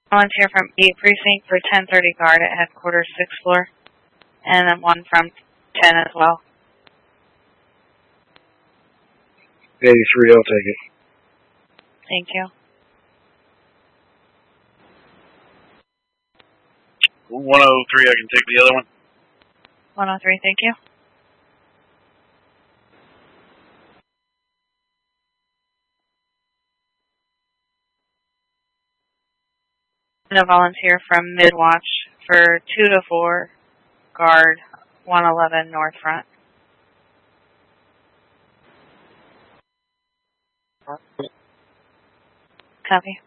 Volunteer from 8 Precinct for 1030 guard at headquarters 6th floor. And then one from 10 as well. 83, I'll take it. Thank you. 103, I can take the other one. 103, thank you. And a volunteer from Midwatch for 2 to 4 guard 111 North Front. Copy.